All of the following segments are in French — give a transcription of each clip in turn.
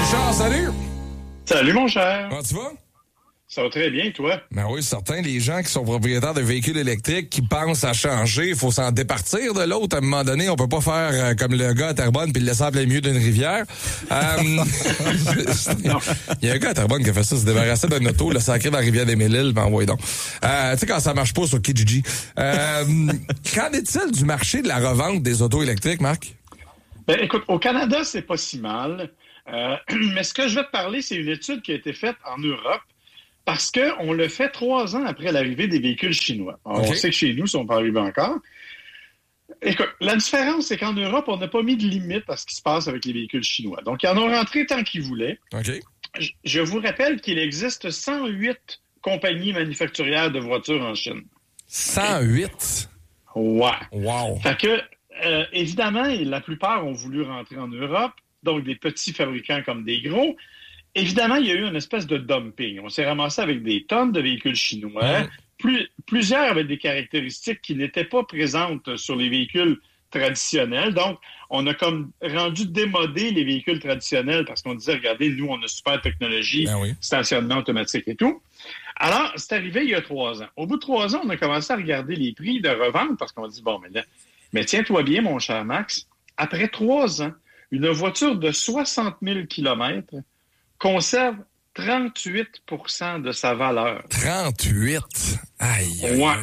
Richard, salut! Salut, mon cher. Comment tu vas? Ça va très bien, toi? Ben oui, certains, les gens qui sont propriétaires de véhicules électriques, qui pensent à changer, il faut s'en départir de l'autre. À un moment donné, on peut pas faire comme le gars à Terrebonne puis le laisser en plein milieu d'une rivière. Il y a un gars à Terrebonne qui a fait ça, se débarrasser d'un auto, le sacré dans la rivière des Mille-Îles, ben envoyez donc. Tu sais, quand ça marche pas sur Kijiji. Qu'en est-il du marché de la revente des autos électriques, Marc? Ben, écoute, au Canada, c'est pas si mal. Mais ce que je vais te parler, c'est une étude qui a été faite en Europe. Parce qu'on le fait 3 ans après l'arrivée des véhicules chinois. On sait que chez nous, ils ne sont pas arrivés encore. Écoute, la différence, c'est qu'en Europe, on n'a pas mis de limite à ce qui se passe avec les véhicules chinois. Donc, ils en ont rentré tant qu'ils voulaient. Okay. Je vous rappelle qu'il existe 108 compagnies manufacturières de voitures en Chine. 108? Ouais. Wow. Fait que, évidemment, la plupart ont voulu rentrer en Europe, donc des petits fabricants comme des gros. Évidemment, il y a eu une espèce de dumping. On s'est ramassé avec des tonnes de véhicules chinois, plusieurs avec des caractéristiques qui n'étaient pas présentes sur les véhicules traditionnels. Donc, on a comme rendu démodé les véhicules traditionnels parce qu'on disait, regardez, nous, on a super technologie, stationnement automatique et tout. Alors, c'est arrivé il y a 3 ans. Au bout de 3 ans, on a commencé à regarder les prix de revente parce qu'on dit, bon, mais tiens-toi bien, mon cher Max, après 3 ans, une voiture de 60 000 kilomètres conserve 38 % de sa valeur. 38? Aïe, aïe, ouais. aïe.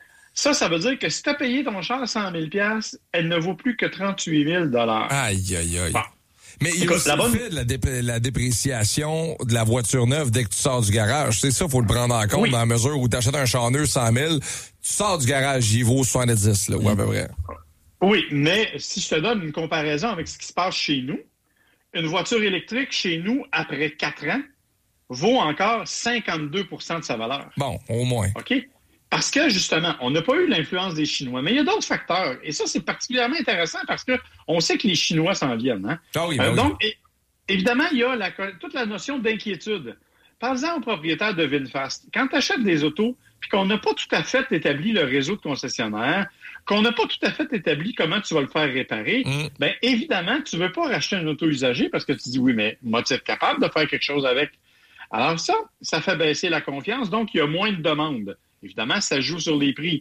Ça veut dire que si tu as payé ton char 100 000 $, elle ne vaut plus que 38 000 $. Aïe, aïe, aïe. Bon. Mais il y a aussi le fait de la dépréciation de la voiture neuve dès que tu sors du garage. C'est ça, il faut le prendre en compte dans la mesure où tu achètes un char neuf 100 000, tu sors du garage, il vaut 70, là, ou à peu près. Oui, mais si je te donne une comparaison avec ce qui se passe chez nous, une voiture électrique chez nous, après 4 ans, vaut encore 52 % de sa valeur. Bon, au moins. OK? Parce que, justement, on n'a pas eu l'influence des Chinois. Mais il y a d'autres facteurs. Et ça, c'est particulièrement intéressant parce qu'on sait que les Chinois s'en viennent. Hein? Ah oui, donc, évidemment, il y a toute la notion d'inquiétude. Parlez-en aux propriétaires de VinFast. Quand tu achètes des autos puis qu'on n'a pas tout à fait établi le réseau de concessionnaires, qu'on n'a pas tout à fait établi comment tu vas le faire réparer, bien, évidemment, tu ne veux pas racheter un auto usagé parce que tu dis, oui, mais moi, tu es capable de faire quelque chose avec. Alors ça fait baisser la confiance, donc il y a moins de demandes. Évidemment, ça joue sur les prix.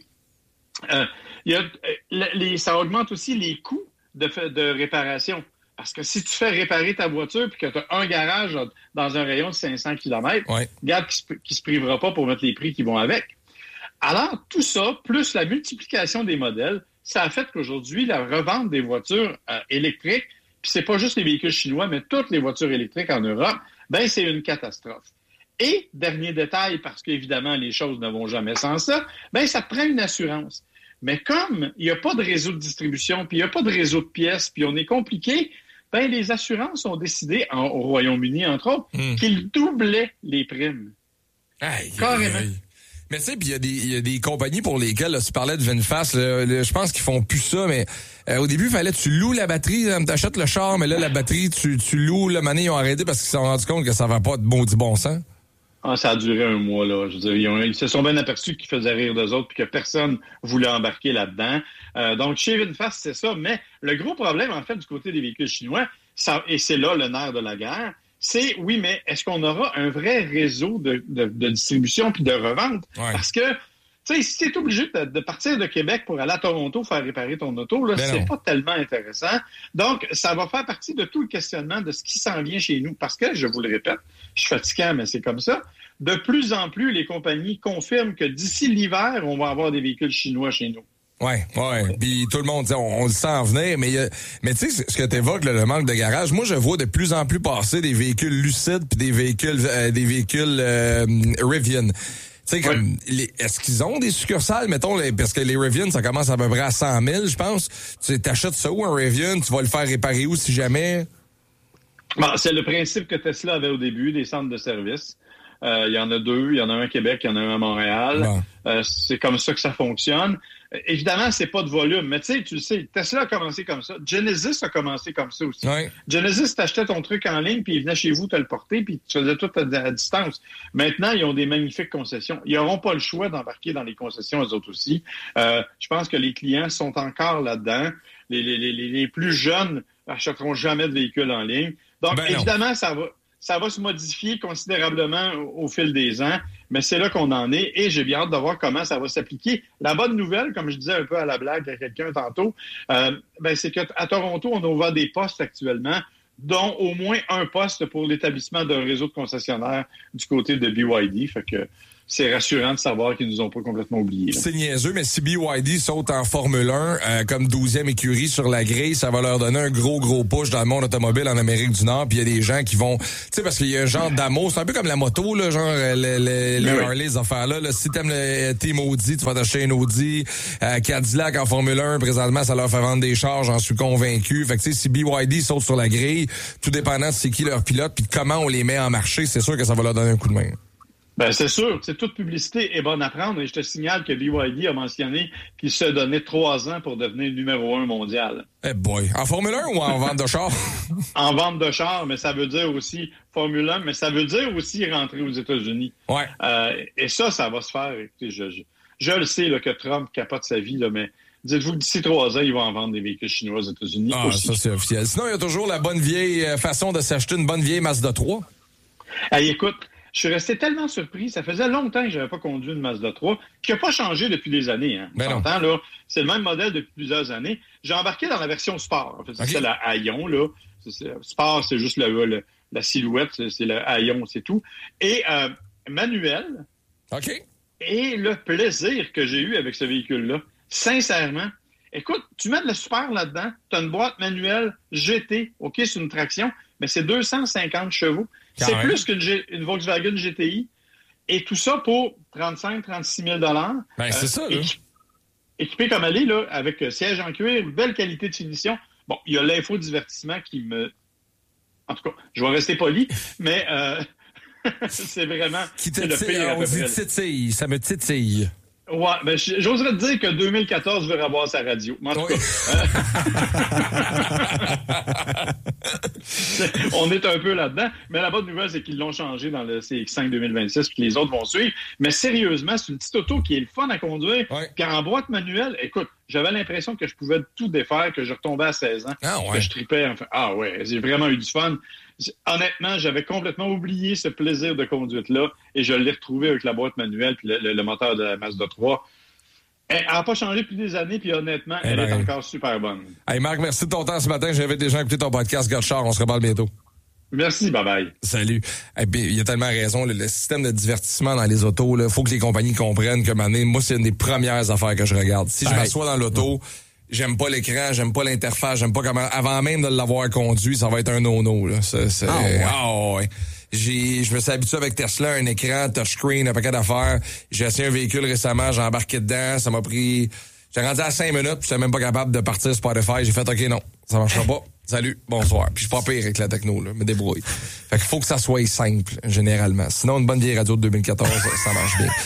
Ça augmente aussi les coûts de réparation. Parce que si tu fais réparer ta voiture puis que tu as un garage dans un rayon de 500 km, regarde qui se privera pas pour mettre les prix qui vont avec. Alors, tout ça, plus la multiplication des modèles, ça a fait qu'aujourd'hui, la revente des voitures électriques, puis c'est pas juste les véhicules chinois, mais toutes les voitures électriques en Europe, ben c'est une catastrophe. Et, dernier détail, parce qu'évidemment, les choses ne vont jamais sans ça, ben ça te prend une assurance. Mais comme il n'y a pas de réseau de distribution, puis il n'y a pas de réseau de pièces, puis on est compliqué, ben les assurances ont décidé, au Royaume-Uni, entre autres, qu'ils doublaient les primes. Aïe, carrément. Aïe. Mais tu sais, puis il y a des compagnies pour lesquelles, là, tu parlais de VinFast, je pense qu'ils font plus ça, mais au début, il fallait que tu loues la batterie, t'achètes le char, mais là, la batterie, tu loues, le monnaie, ils ont arrêté parce qu'ils se sont rendus compte que ça va pas de bon sens. Ah, ça a duré un mois, là. Je veux dire, ils se sont bien aperçus qu'ils faisaient rire d'eux autres puis que personne voulait embarquer là-dedans. Donc, chez VinFast, c'est ça. Mais le gros problème, en fait, du côté des véhicules chinois, et c'est là le nerf de la guerre, c'est, oui, mais est-ce qu'on aura un vrai réseau de distribution puis de revente? Parce que, tu sais, si tu es obligé de partir de Québec pour aller à Toronto faire réparer ton auto, là, c'est pas tellement intéressant. Donc, ça va faire partie de tout le questionnement de ce qui s'en vient chez nous. Parce que, je vous le répète, je suis fatiguant, mais c'est comme ça. De plus en plus, les compagnies confirment que d'ici l'hiver, on va avoir des véhicules chinois chez nous. Ouais. Puis tout le monde dit, on le sent en venir, mais tu sais, ce que t'évoques, le manque de garage, moi, je vois de plus en plus passer des véhicules Lucid puis des véhicules Rivian. Tu sais, comme, est-ce qu'ils ont des succursales, mettons, parce que les Rivian, ça commence à peu près à 100 000, je pense. Tu t'achètes ça où, un Rivian? Tu vas le faire réparer où, si jamais? Bon, c'est le principe que Tesla avait au début, des centres de service. Il y en a 2, il y en a un à Québec, il y en a un à Montréal. C'est comme ça que ça fonctionne. Évidemment, c'est pas de volume, mais tu sais, Tesla a commencé comme ça. Genesis a commencé comme ça aussi. Ouais. Genesis, t'achetais ton truc en ligne, puis il venait chez vous te le porter, puis tu faisais tout à distance. Maintenant, ils ont des magnifiques concessions. Ils n'auront pas le choix d'embarquer dans les concessions, eux autres aussi. Je pense que les clients sont encore là-dedans. Les plus jeunes achèteront jamais de véhicules en ligne. Donc, évidemment, ça va se modifier considérablement au fil des ans, mais c'est là qu'on en est et j'ai bien hâte de voir comment ça va s'appliquer. La bonne nouvelle, comme je disais un peu à la blague à quelqu'un tantôt, c'est qu'à Toronto, on a ouvert des postes actuellement, dont au moins un poste pour l'établissement d'un réseau de concessionnaires du côté de BYD. Fait que c'est rassurant de savoir qu'ils nous ont pas complètement oubliés. Là. C'est niaiseux, mais si BYD saute en Formule 1 comme 12e écurie sur la grille, ça va leur donner un gros push dans le monde automobile en Amérique du Nord. Puis il y a des gens qui vont... Tu sais, parce qu'il y a un genre d'amour. C'est un peu comme la moto, là, genre les Harley, les affaires-là. Là. Si t'aimes le Team Audi, tu vas t'acheter un Audi. Cadillac en Formule 1, présentement, ça leur fait vendre des chars, j'en suis convaincu. Fait que tu sais, si BYD saute sur la grille, tout dépendant de c'est qui leur pilote puis comment on les met en marché, c'est sûr que ça va leur donner un coup de main. Ben, c'est sûr. C'est toute publicité est bonne à prendre. Et je te signale que BYD a mentionné qu'il se donnait 3 ans pour devenir numéro 1 mondial. Eh boy. En Formule 1 ou en vente de chars? En vente de chars, mais ça veut dire aussi Formule 1, mais ça veut dire aussi rentrer aux États-Unis. Ouais. Et ça va se faire. Écoutez, je le sais là, que Trump capote sa vie, là, mais dites-vous que d'ici 3 ans, il va en vendre des véhicules chinois aux États-Unis aussi. Ça, c'est officiel. Sinon, il y a toujours la bonne vieille façon de s'acheter une bonne vieille Mazda 3. Hey, écoute, je suis resté tellement surpris. Ça faisait longtemps que je n'avais pas conduit une Mazda 3, qui n'a pas changé depuis des années. Hein. Ben là, c'est le même modèle depuis plusieurs années. J'ai embarqué dans la version Sport. En fait, c'est la Hayon. Là. Sport, c'est juste la silhouette, c'est le Hayon, c'est tout. Et manuel. OK. Et le plaisir que j'ai eu avec ce véhicule-là, sincèrement, écoute, tu mets de la super là-dedans, tu as une boîte manuelle GT, OK, c'est une traction, mais c'est 250 chevaux. C'est plus qu'une Volkswagen GTI. Et tout ça pour 35-36 000 $. Ben, c'est ça, là. Équipé comme elle est, là, avec siège en cuir, belle qualité de finition. Bon, il y a l'infodivertissement qui me... En tout cas, je vais rester poli, mais c'est vraiment... Qui te titille, ça me titille. Ouais, ben j'oserais te dire que 2014 veut avoir sa radio. En tout cas, on est un peu là-dedans. Mais la bonne nouvelle, c'est qu'ils l'ont changé dans le CX-5 2026 puis les autres vont suivre. Mais sérieusement, c'est une petite auto qui est le fun à conduire. Ouais. Car en boîte manuelle, écoute, j'avais l'impression que je pouvais tout défaire, que je retombais à 16 ans. Que je tripais. Enfin, j'ai vraiment eu du fun. Honnêtement, j'avais complètement oublié ce plaisir de conduite-là et je l'ai retrouvé avec la boîte manuelle puis le moteur de la Mazda 3. Elle n'a pas changé depuis des années, puis honnêtement, elle est encore super bonne. Hey Marc, merci de ton temps ce matin. J'invite des gens à écouter ton podcast Godchar. On se reparle bientôt. Merci, bye-bye. Salut. Il y a tellement raison. Le système de divertissement dans les autos, il faut que les compagnies comprennent que moi, c'est une des premières affaires que je regarde. Si je m'assois dans l'auto... J'aime pas l'écran, j'aime pas l'interface, j'aime pas comment... Avant même de l'avoir conduit, ça va être un no-no, là. Ouais. Je me suis habitué avec Tesla, un écran, touchscreen, un paquet d'affaires. J'ai essayé un véhicule récemment, j'ai embarqué dedans, ça m'a pris... J'ai rendu à 5 minutes, puis j'étais même pas capable de partir Spotify. J'ai fait, OK, non, ça marchera pas. Salut, bonsoir. Puis je suis pas pire avec la techno, là, me débrouille. Fait qu'il faut que ça soit simple, généralement. Sinon, une bonne vieille radio de 2014, ça marche bien.